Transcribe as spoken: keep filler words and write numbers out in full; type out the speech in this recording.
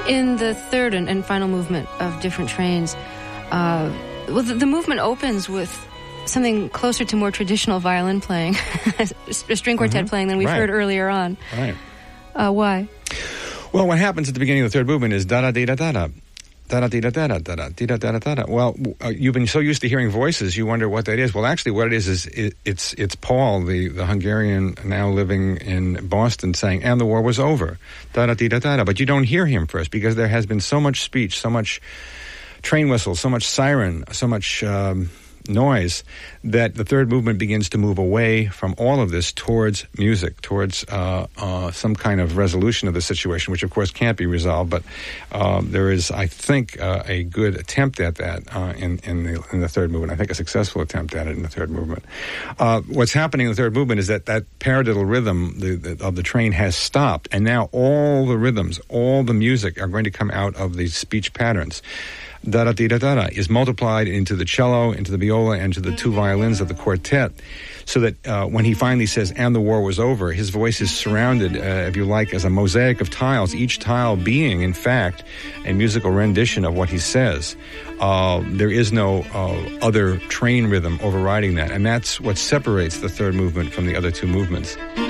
In the third and, and final movement of Different Trains, uh, well, the, the movement opens with something closer to more traditional violin playing, a string quartet mm-hmm. playing than we've right. heard earlier on. Right. Uh, why? Well, what happens at the beginning of the third movement is da-da-dee-da-da-da. Da-da-dee-da-da-da-da-da-da-da-da. Well, uh, you've been so used to hearing voices, you wonder what that is. Well, actually, what it is is it, it's it's Paul, the, the Hungarian now living in Boston, saying, and the war was over. Da-da-dee-da-da-da. But you don't hear him first because there has been so much speech, so much train whistle, so much siren, so much um, noise that the third movement begins to move away from all of this towards music, towards uh, uh, some kind of resolution of the situation, which of course can't be resolved. But um, there is, I think, uh, a good attempt at that uh, in in the, in the third movement. I think a successful attempt at it in the third movement. Uh, what's happening in the third movement is that that paradiddle rhythm the, the, of the train has stopped, and now all the rhythms, all the music are going to come out of these speech patterns. Da-da-dee-da-da-da is multiplied into the cello, into the viola, and to the two violins of the quartet, so that uh, when he finally says, and the war was over, his voice is surrounded, uh, if you like, as a mosaic of tiles, each tile being, in fact, a musical rendition of what he says. Uh, there is no uh, other train rhythm overriding that, and that's what separates the third movement from the other two movements.